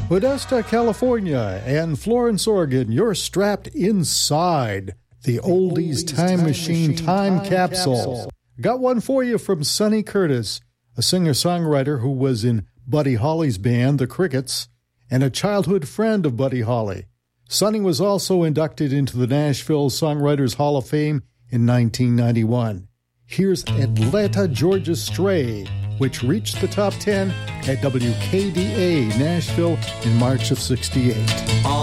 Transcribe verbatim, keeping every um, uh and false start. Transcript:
Modesto, California, and Florence, Oregon, you're strapped inside the Oldies, Oldies Time, time Machine, Machine Time, time capsule. capsule. Got one for you from Sonny Curtis, a singer-songwriter who was in Buddy Holly's band, The Crickets, and a childhood friend of Buddy Holly. Sonny was also inducted into the Nashville Songwriters Hall of Fame in nineteen ninety-one. Here's Atlanta, Georgia Stray, which reached the top ten at W K D A Nashville in March of sixty-eight.